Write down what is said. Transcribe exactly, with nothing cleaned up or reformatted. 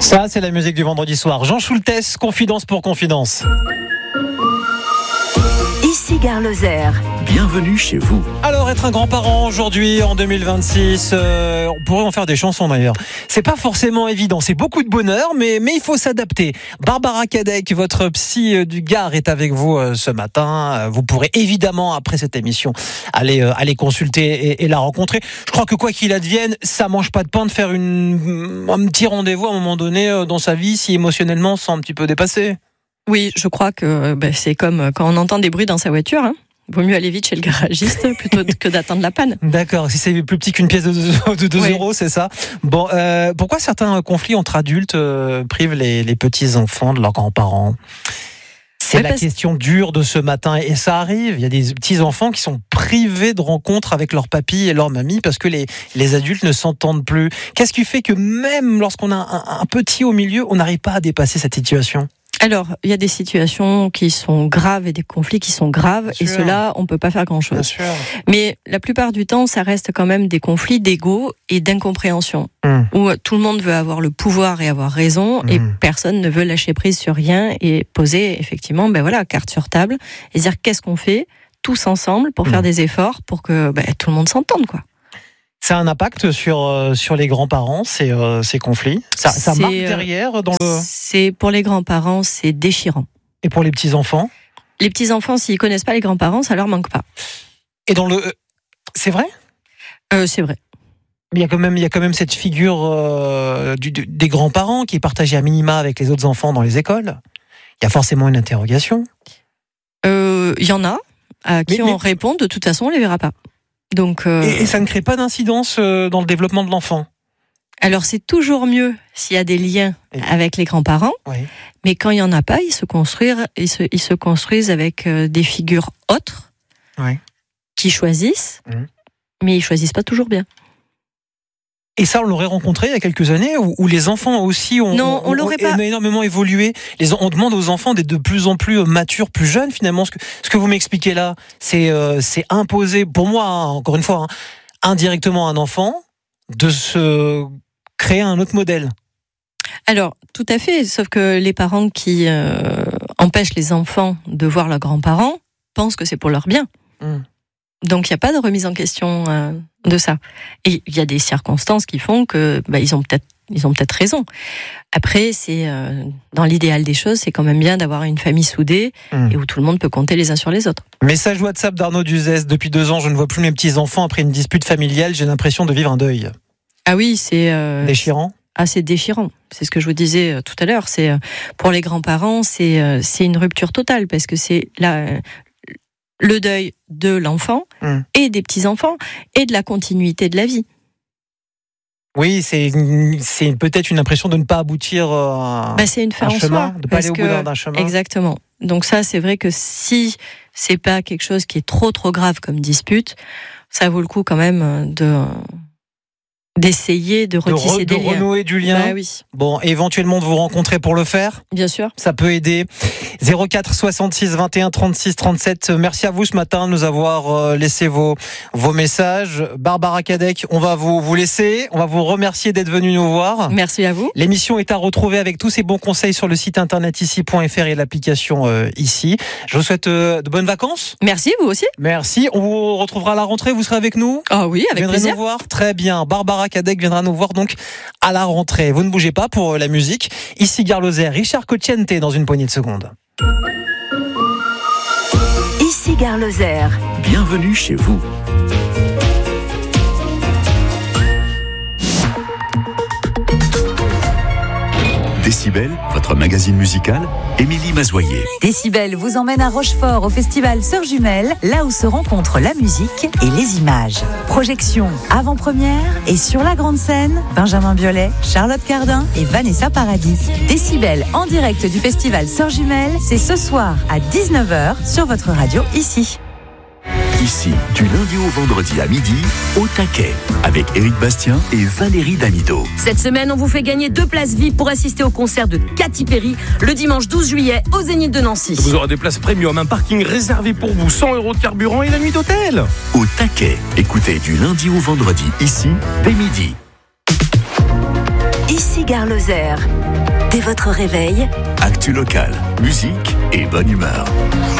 Ça, c'est la musique du vendredi soir. Jean Schultes, Confidence pour Confidence. Ici Gare Lozère. Bienvenue chez vous. Alors, être un grand-parent aujourd'hui, en deux mille vingt-six, euh, on pourrait en faire des chansons d'ailleurs. C'est pas forcément évident, c'est beaucoup de bonheur, mais, mais il faut s'adapter. Barbara Cadec, votre psy du Gard, est avec vous euh, ce matin. Vous pourrez évidemment, après cette émission, aller, euh, aller consulter et, et la rencontrer. Je crois que quoi qu'il advienne, ça mange pas de pain de faire une, un petit rendez-vous à un moment donné euh, dans sa vie, si émotionnellement on se sent un petit peu dépassé. Oui, je crois que bah, c'est comme quand on entend des bruits dans sa voiture. Hein. Vaut mieux aller vite chez le garagiste plutôt que d'attendre la panne. D'accord, si c'est plus petit qu'une pièce de deux oui. euros, c'est ça. Bon, euh, pourquoi certains conflits entre adultes euh, privent les, les petits-enfants de leurs grands-parents ? C'est oui, la parce... question dure de ce matin, et ça arrive. Il y a des petits-enfants qui sont privés de rencontres avec leur papy et leur mamie parce que les, les adultes ne s'entendent plus. Qu'est-ce qui fait que même lorsqu'on a un, un petit au milieu, on n'arrive pas à dépasser cette situation ? Alors, il y a des situations qui sont graves et des conflits qui sont graves, et ceux-là, on ne peut pas faire grand-chose. Mais la plupart du temps, ça reste quand même des conflits d'ego et d'incompréhension, mmh. où tout le monde veut avoir le pouvoir et avoir raison, mmh. et personne ne veut lâcher prise sur rien et poser, effectivement, ben voilà, carte sur table, et dire qu'est-ce qu'on fait, tous ensemble, pour mmh. faire des efforts, pour que ben, tout le monde s'entende, quoi. Ça a un impact sur, euh, sur les grands-parents, ces, euh, ces conflits. Ça, ça marque derrière dans le... C'est, pour les grands-parents, c'est déchirant. Et pour les petits-enfants ? Les petits-enfants, s'ils ne connaissent pas les grands-parents, ça ne leur manque pas. Et dans le... C'est vrai ? euh, C'est vrai. Mais il y a quand même, il y a quand même cette figure euh, du, du, des grands-parents qui est partagée à minima avec les autres enfants dans les écoles. Il y a forcément une interrogation. Il euh, y en a à qui mais, on mais... répond, de toute façon, on ne les verra pas. Donc, euh... et, et ça ne crée pas d'incidence dans le développement de l'enfant ? Alors c'est toujours mieux s'il y a des liens et... avec les grands-parents, oui. mais quand il n'y en a pas, ils se construisent, ils se, ils se construisent avec des figures autres oui. qui choisissent, mmh. mais ils ne choisissent pas toujours bien. Et ça, on l'aurait rencontré il y a quelques années, où, où les enfants aussi ont, non, on ont, l'aurait ont pas. énormément évolué. Les, on demande aux enfants d'être de plus en plus matures, plus jeunes finalement. Ce que, ce que vous m'expliquez là, c'est, euh, c'est imposer, pour moi, hein, encore une fois, hein, indirectement à un enfant, de se créer un autre modèle. Alors, tout à fait, sauf que les parents qui euh, empêchent les enfants de voir leurs grands-parents pensent que c'est pour leur bien. Mmh. Donc, il n'y a pas de remise en question euh, de ça. Et il y a des circonstances qui font que bah, ils ont peut-être ils ont peut-être raison. Après, c'est euh, dans l'idéal des choses, c'est quand même bien d'avoir une famille soudée mmh. et où tout le monde peut compter les uns sur les autres. Message WhatsApp d'Arnaud Duzès. Depuis deux ans, je ne vois plus mes petits-enfants après une dispute familiale. J'ai l'impression de vivre un deuil. Ah oui, c'est... Euh, déchirant. Ah, c'est déchirant. C'est ce que je vous disais euh, tout à l'heure. C'est, euh, pour les grands-parents, c'est, euh, c'est une rupture totale parce que c'est la... Euh, le deuil de l'enfant mmh. et des petits-enfants et de la continuité de la vie. Oui, c'est, c'est peut-être une impression de ne pas aboutir à bah, c'est une fin un en chemin, soi, de ne pas aller au bout d'un, d'un chemin. Exactement. Donc ça, c'est vrai que si c'est pas quelque chose qui est trop trop grave comme dispute, ça vaut le coup quand même de... d'essayer de retisser de, re, des de liens. renouer du lien. Bah, oui. Bon, éventuellement de vous rencontrer pour le faire. Bien sûr. Ça peut aider. zéro quatre soixante-six vingt et un trente-six trente-sept. Merci à vous ce matin de nous avoir laissé vos, vos messages. Barbara Cadec, on va vous, vous laisser. On va vous remercier d'être venu nous voir. Merci à vous. L'émission est à retrouver avec tous ces bons conseils sur le site internet ici point f r et l'application euh, ici. Je vous souhaite euh, de bonnes vacances. Merci, vous aussi. Merci. On vous retrouvera à la rentrée. Vous serez avec nous ? Ah oui, avec vous plaisir. Nous voir. Très bien. Barbara Cadec viendra nous voir donc à la rentrée. Vous ne bougez pas pour la musique. Ici Gare Lozère, Richard Cocciante dans une poignée de secondes. Ici Gare Lozère. Bienvenue chez vous. Décibel, votre magazine musical, Émilie Mazoyer. Décibel vous emmène à Rochefort au festival Sœurs Jumelles, là où se rencontrent la musique et les images. Projection avant-première et sur la grande scène, Benjamin Biolay, Charlotte Cardin et Vanessa Paradis. Décibel en direct du festival Sœurs Jumelles, c'est ce soir à dix-neuf heures sur votre radio ici. Ici, du lundi au vendredi à midi, au taquet, avec Éric Bastien et Valérie Damido. Cette semaine, on vous fait gagner deux places V I P pour assister au concert de Katy Perry le dimanche douze juillet au Zénith de Nancy. Vous aurez des places premium, un parking réservé pour vous, cent euros de carburant et la nuit d'hôtel. Au taquet, écoutez du lundi au vendredi ici, dès midi. Ici Gare Lozère. Dès votre réveil, actu local, musique et bonne humeur.